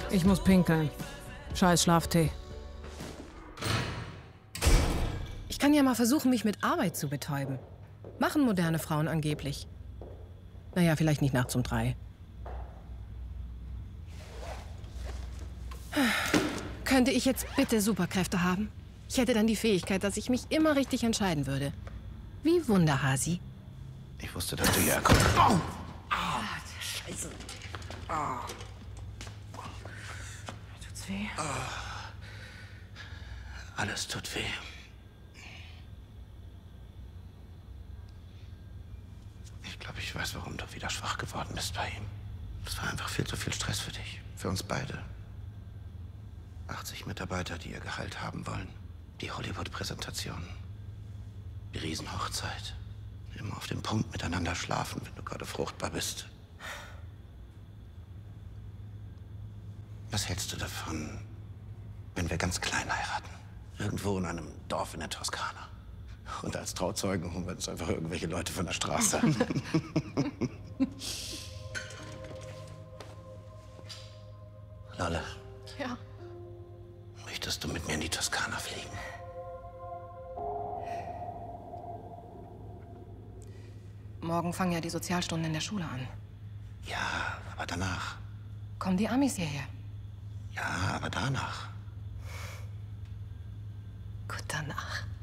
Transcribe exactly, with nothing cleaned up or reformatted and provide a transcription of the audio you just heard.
Ich muss pinkeln. Scheiß Schlaftee. Ich kann ja mal versuchen, mich mit Arbeit zu betäuben. Machen moderne Frauen angeblich. Naja, vielleicht nicht nachts um drei. Könnte ich jetzt bitte Superkräfte haben? Ich hätte dann die Fähigkeit, dass ich mich immer richtig entscheiden würde. Wie Wunderhasi. Ich wusste, dass du hierher kommst. Oh! Ah, Scheiße. Oh. Tut's weh? Oh. Alles tut weh. Ich glaube, ich weiß, warum du wieder schwach geworden bist bei ihm. Es war einfach viel zu viel Stress für dich. Für uns beide. achtzig Mitarbeiter, die ihr Gehalt haben wollen. Die Hollywood-Präsentation. Die Riesenhochzeit. Immer auf dem Punkt miteinander schlafen, wenn du gerade fruchtbar bist. Was hältst du davon, wenn wir ganz klein heiraten? Irgendwo in einem Dorf in der Toskana. Und als Trauzeugen holen wir uns einfach irgendwelche Leute von der Straße. Lolle. Ja. Möchtest du mit mir in die Toskana fliegen? Morgen fangen ja die Sozialstunden in der Schule an. Ja, aber danach. Kommen die Amis hierher? Ja, aber danach. Gut, danach.